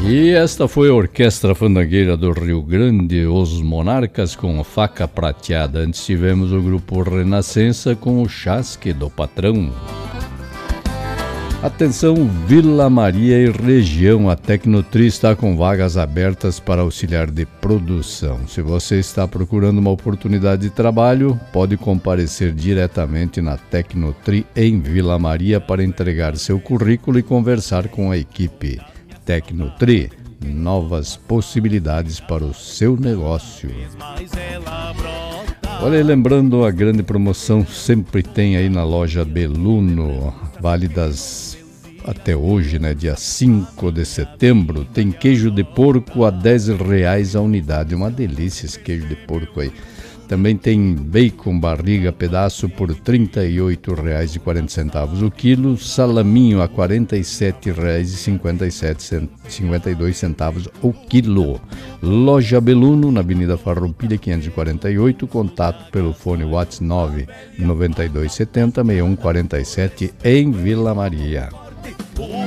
E esta foi a Orquestra Fandangueira do Rio Grande, Os Monarcas com Faca Prateada. Antes tivemos o grupo Renascença com o Chasque do Patrão. Atenção Vila Maria e região, a Tecnotri está com vagas abertas para auxiliar de produção. Se você está procurando uma oportunidade de trabalho, pode comparecer diretamente na Tecnotri em Vila Maria para entregar seu currículo e conversar com a equipe. Tecnotri, novas possibilidades para o seu negócio. Olha, lembrando, a grande promoção sempre tem aí na loja Beluno, válidas até hoje, né, dia 5 de setembro, tem queijo de porco a R$10 a unidade, uma delícia esse queijo de porco aí. Também tem bacon barriga pedaço por R$38,40 o quilo, salaminho a R$47,52 o quilo. Loja Beluno, na Avenida Farroupilha 548, contato pelo fone WhatsApp 99270-6147 em Vila Maria.